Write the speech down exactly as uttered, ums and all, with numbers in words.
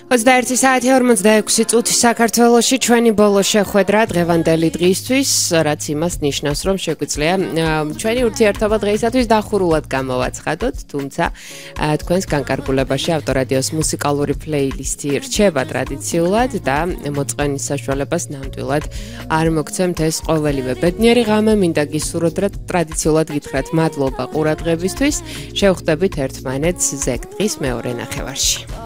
ოცდაერთი საათი ორმოცდაექვსი წუთი საქართველოში ჩვენი ბოლო შეხვედრა დღევანდელი დღისთვის, რაც იმას ნიშნავს, რომ შეგვიძლია ჩვენი ურთიერთობა დღეისათვის დახურულად გამოვაცხადოთ, თუმცა თქვენს განკარგულებაში ავტორადიოს მუსიკალური პლეილისტი რჩება ტრადიციულად და მოწყენის საშუალებას ნამდვილად არ მოგცემთ ეს ყოველივე ბედნიერი ღამე, მინდა გისურვოთ, რომ ტრადიციულად გითხრათ მადლობა ყურადღებისთვის, შევხვდებით ერთმანეთს ზეგ დღის მეორე ნახევარში.